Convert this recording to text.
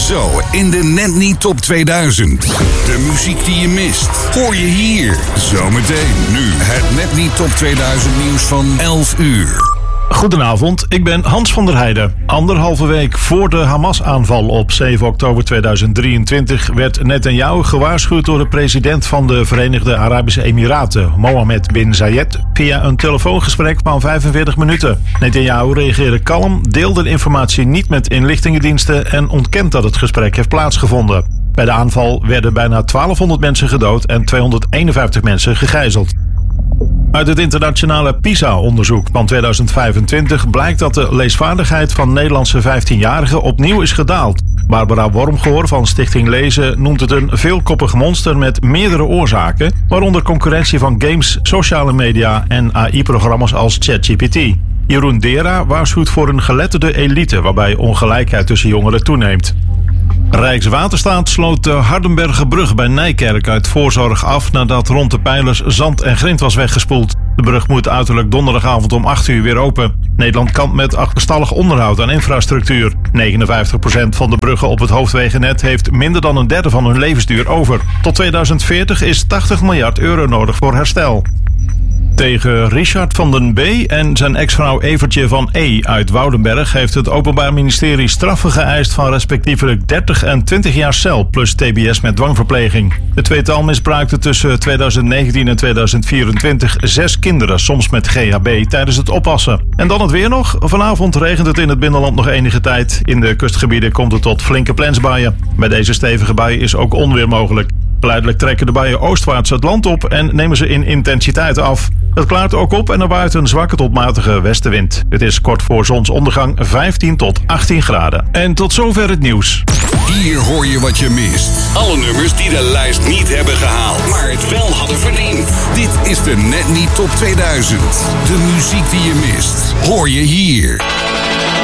Zo in de Net Niet Top 2000. De muziek die je mist, hoor je hier. Zometeen nu het Net Niet Top 2000 nieuws van 11 uur. Goedenavond, ik ben Hans van der Heijden. 1,5 week voor de Hamas-aanval op 7 oktober 2023 werd Netanyahu gewaarschuwd door de president van de Verenigde Arabische Emiraten, Mohammed bin Zayed, via een telefoongesprek van 45 minuten. Netanyahu reageerde kalm, deelde de informatie niet met inlichtingendiensten en ontkent dat het gesprek heeft plaatsgevonden. Bij de aanval werden bijna 1200 mensen gedood en 251 mensen gegijzeld. Uit het internationale PISA-onderzoek van 2025 blijkt dat de leesvaardigheid van Nederlandse 15-jarigen opnieuw is gedaald. Barbara Wormgoor van Stichting Lezen noemt het een veelkoppig monster met meerdere oorzaken, waaronder concurrentie van games, sociale media en AI-programma's als ChatGPT. Jeroen Dera waarschuwt voor een geletterde elite waarbij ongelijkheid tussen jongeren toeneemt. Rijkswaterstaat sloot de Hardenbergerbrug bij Nijkerk uit voorzorg af nadat rond de pijlers zand en grind was weggespoeld. De brug moet uiterlijk donderdagavond om 8 uur weer open. Nederland kampt met achterstallig onderhoud aan infrastructuur. 59% van de bruggen op het hoofdwegennet heeft minder dan een derde van hun levensduur over. Tot 2040 is 80 miljard euro nodig voor herstel. Tegen Richard van den B. en zijn ex-vrouw Evertje van E. uit Woudenberg heeft het Openbaar Ministerie straffen geëist van respectievelijk 30 en 20 jaar cel plus TBS met dwangverpleging. De tweetal misbruikte tussen 2019 en 2024 6 kinderen, soms met GHB, tijdens het oppassen. En dan het weer nog. Vanavond regent het in het binnenland nog enige tijd. In de kustgebieden komt het tot flinke plensbuien. Bij deze stevige buien is ook onweer mogelijk. Geleidelijk trekken de buien oostwaarts het land op en nemen ze in intensiteit af. Het klaart ook op en er waait een zwakke tot matige westenwind. Het is kort voor zonsondergang 15 tot 18 graden. En tot zover het nieuws. Hier hoor je wat je mist. Alle nummers die de lijst niet hebben gehaald, maar het wel hadden verdiend. Dit is de Net Niet Top 2000. De muziek die je mist, hoor je hier.